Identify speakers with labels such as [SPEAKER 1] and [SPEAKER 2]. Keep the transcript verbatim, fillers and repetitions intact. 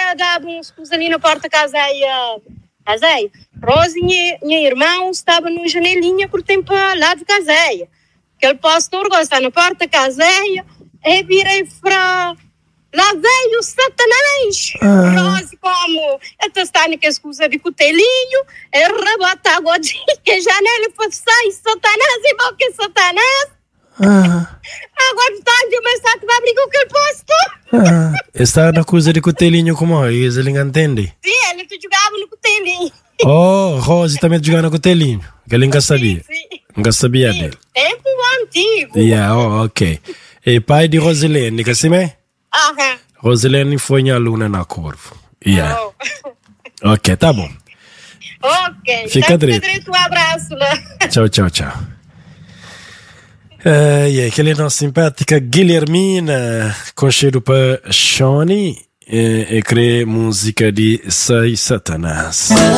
[SPEAKER 1] dava uns coisas ali na porta casa aí, caseia. Rose, minha, minha irmã, estava no janelinha por tempo lá de caseia. Aquele pastor gosta na porta caseia, e virei para lá veio Satanás. Ah. Rose, como eu estou com as coisas de cotelinho, e rebota a godinha, que janela e sai Satanás e mal que Satanás. Ah. Agora está de começar que vai brigar com aquele pastor.
[SPEAKER 2] Ah. Está na coisa de cotelinho como é? Ele não entende?
[SPEAKER 1] Sim, ele te jogava no cotelinho.
[SPEAKER 2] Oh, Rose também jogava no cotelinho. Que ele nunca sabia.
[SPEAKER 1] Sim, sim.
[SPEAKER 2] Nunca sabia
[SPEAKER 1] sim,
[SPEAKER 2] dele.
[SPEAKER 1] Tempo antigo.
[SPEAKER 2] Yeah, oh, ok. E pai de Rosilene, que assim é?
[SPEAKER 1] Aham.
[SPEAKER 2] Rosilene foi minha aluna na Corvo. Yeah.
[SPEAKER 1] Oh.
[SPEAKER 2] Ok, tá bom.
[SPEAKER 1] Ok.
[SPEAKER 2] Fica direito.
[SPEAKER 1] Um abraço lá.
[SPEAKER 2] Tchau, tchau, tchau. Uh, yeah, aquela nossa simpática Guilhermina, com cheiro para Shoni, e, e crê música de Sai Satanás.